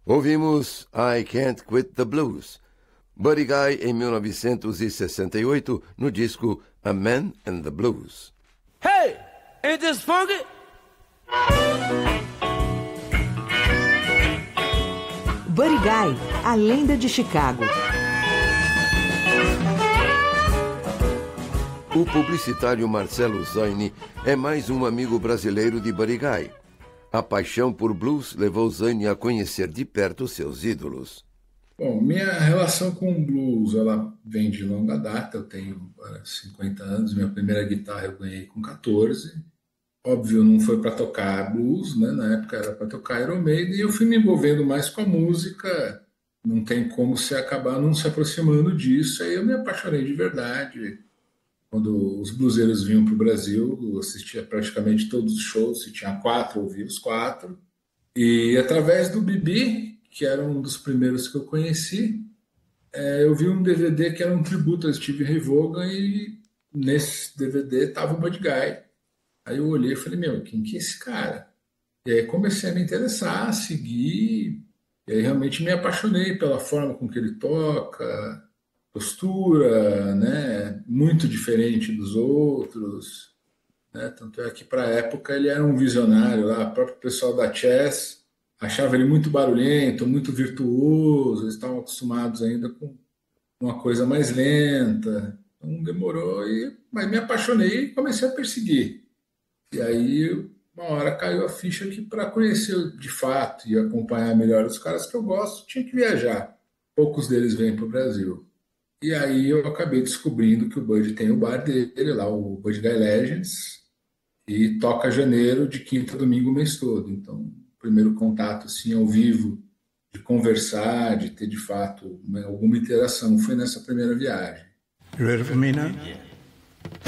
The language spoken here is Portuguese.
Ouvimos I Can't Quit the Blues, Buddy Guy em 1968, no disco A Man and the Blues. Hey, ain't this funky? Buddy Guy, a lenda de Chicago. O publicitário Marcelo Zaini é mais um amigo brasileiro de Buddy Guy. A paixão por blues levou Zaini a conhecer de perto seus ídolos. Bom, minha relação com o blues, ela vem de longa data. Eu tenho 50 anos, minha primeira guitarra eu ganhei com 14. Óbvio, não foi para tocar blues, né? Na época era para tocar Iron Maiden, e eu fui me envolvendo mais com a música. Não tem como você acabar não se aproximando disso. Aí eu me apaixonei de verdade. Quando os bluseiros vinham para o Brasil, eu assistia praticamente todos os shows. Se tinha 4, eu ouvia os 4. E através do Bibi, que era um dos primeiros que eu conheci, eu vi um DVD que era um tributo a Steve Ray Vaughan, e nesse DVD estava o Buddy Guy. Aí eu olhei e falei, meu, quem que é esse cara? E aí comecei a me interessar, a seguir, e aí realmente me apaixonei pela forma com que ele toca, postura, né, muito diferente dos outros, né? Tanto é que para a época ele era um visionário lá, o próprio pessoal da Chess achava ele muito barulhento, muito virtuoso, eles estavam acostumados ainda com uma coisa mais lenta, então demorou, mas me apaixonei e comecei a perseguir. E aí uma hora caiu a ficha que para conhecer de fato e acompanhar melhor os caras que eu gosto, tinha que viajar. Poucos deles vêm para o Brasil. E aí eu acabei descobrindo que o Buddy tem o bar dele lá, o Buddy Guy Legends, e toca janeiro de quinta a domingo o mês todo. Então, o primeiro contato assim ao vivo, de conversar, de ter de fato alguma interação, foi nessa primeira viagem. You ready for me now? Yeah.